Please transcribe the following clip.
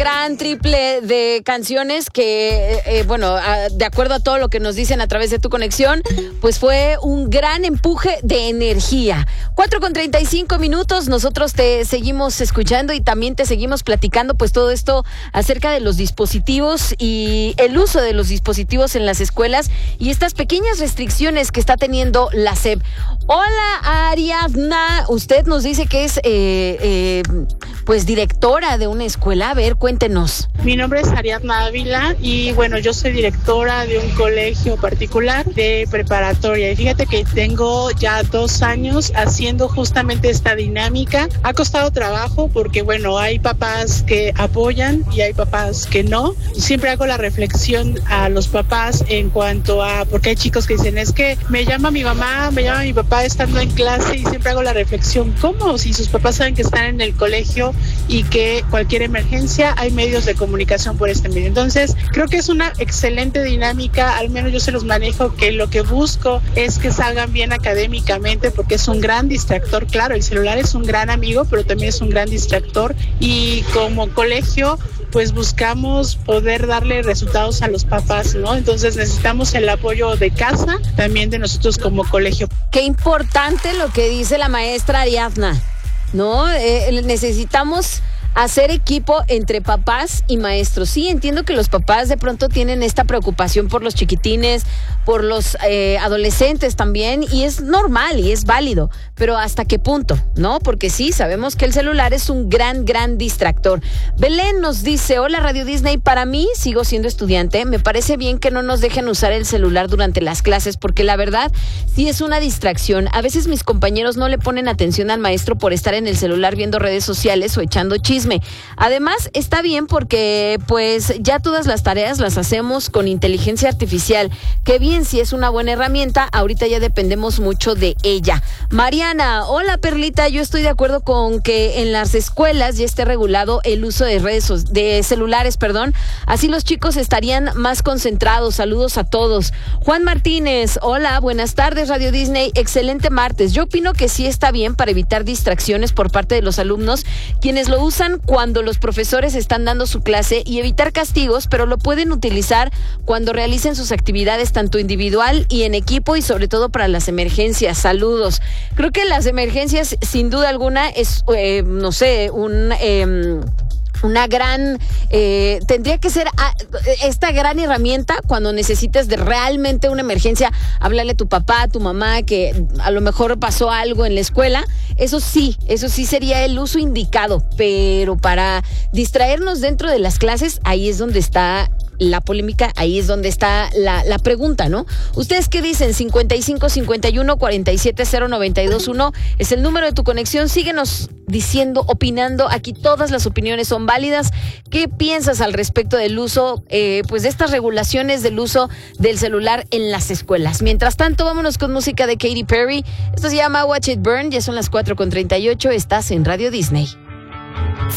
gran triple de canciones que, de acuerdo a todo lo que nos dicen a través de tu conexión, pues fue un gran empuje de energía. 4:35 nosotros te seguimos escuchando y también te seguimos platicando pues todo esto acerca de los dispositivos y el uso de los dispositivos en las escuelas y estas pequeñas restricciones que está teniendo la SEP. Hola, Ariadna, usted nos dice que es pues directora de una escuela. A ver, cuéntenos. Mi nombre es Ariadna Ávila y bueno, yo soy directora de un colegio particular de preparatoria y fíjate que tengo ya 2 años haciendo justamente esta dinámica. Ha costado trabajo porque bueno, hay papás que apoyan y hay papás que no. Siempre hago la reflexión a los papás en cuanto a, porque hay chicos que dicen, es que me llama mi mamá, me llama mi papá estando en clase, y siempre hago la reflexión, ¿cómo? Si sus papás saben que están en el colegio y que cualquier emergencia hay medios de comunicación por este medio. Entonces, creo que es una excelente dinámica, al menos yo se los manejo, que lo que busco es que salgan bien académicamente, porque es un gran distractor. Claro, el celular es un gran amigo, pero también es un gran distractor, y como colegio pues buscamos poder darle resultados a los papás, ¿no? Entonces necesitamos el apoyo de casa, también de nosotros como colegio. Qué importante lo que dice la maestra Ariadna, ¿no? Necesitamos hacer equipo entre papás y maestros. Sí, entiendo que los papás de pronto tienen esta preocupación por los chiquitines, por los adolescentes también, y es normal y es válido, pero ¿hasta qué punto? ¿No? Porque sí, sabemos que el celular es un gran distractor. Belén nos dice, hola Radio Disney, para mí, sigo siendo estudiante, me parece bien que no nos dejen usar el celular durante las clases, porque la verdad sí es una distracción. A veces mis compañeros no le ponen atención al maestro por estar en el celular viendo redes sociales o echando chisme. Además, está bien porque pues ya todas las tareas las hacemos con inteligencia artificial. Qué bien, si es una buena herramienta, ahorita ya dependemos mucho de ella. Mariana, hola Perlita, yo estoy de acuerdo con que en las escuelas ya esté regulado el uso de celulares, así los chicos estarían más concentrados. Saludos a todos. Juan Martínez, hola, buenas tardes Radio Disney, excelente martes. Yo opino que sí está bien para evitar distracciones por parte de los alumnos, quienes lo usan cuando los profesores están dando su clase, y evitar castigos, pero lo pueden utilizar cuando realicen sus actividades tanto individual y en equipo, y sobre todo para las emergencias. Saludos. Creo que las emergencias sin duda alguna es, una gran, tendría que ser esta gran herramienta cuando necesites de realmente una emergencia. Háblale a tu papá, a tu mamá, que a lo mejor pasó algo en la escuela. Eso sí sería el uso indicado, pero para distraernos dentro de las clases, ahí es donde está la polémica, ahí es donde está la pregunta, ¿no? ¿Ustedes qué dicen? 55 51 47 0921 es el número de tu conexión. Síguenos diciendo, opinando. Aquí todas las opiniones son válidas. ¿Qué piensas al respecto del uso, pues de estas regulaciones del uso del celular en las escuelas? Mientras tanto, vámonos con música de Katy Perry. Esto se llama Watch It Burn. Ya son las 4:38. Estás en Radio Disney.